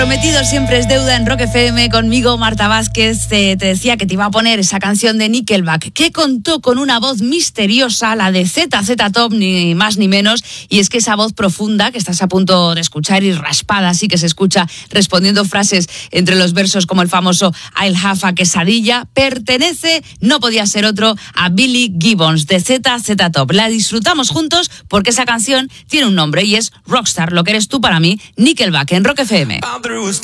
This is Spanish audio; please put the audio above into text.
Prometido siempre es deuda en Rock FM. Conmigo, Marta Vázquez, te decía que te iba a poner esa canción de Nickelback, que contó con una voz misteriosa, la de ZZ Top, ni más ni menos, y es que esa voz profunda que estás a punto de escuchar y raspada, así que se escucha respondiendo frases entre los versos como el famoso I'll have a quesadilla, pertenece, no podía ser otro, a Billy Gibbons, de ZZ Top. La disfrutamos juntos porque esa canción tiene un nombre y es Rockstar, lo que eres tú para mí, Nickelback en Rock FM.